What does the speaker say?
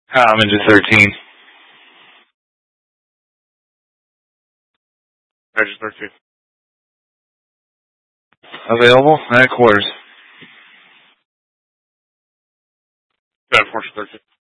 I'm into 13. Register 13. Available at quarters. Got 13.